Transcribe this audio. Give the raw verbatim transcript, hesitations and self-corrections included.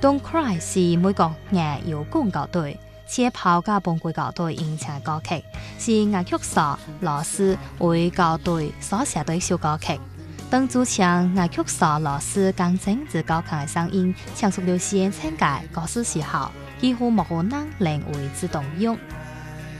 Don't Cry 是美國嘅搖滾樂隊，車炮加崩潰樂隊演唱歌曲，是樂曲手羅斯為樂隊所寫的一首歌曲。當主唱樂曲手羅斯剛整自高亢嘅聲音，唱出了現場嘅歌詞時候，幾乎冇人能為之動容。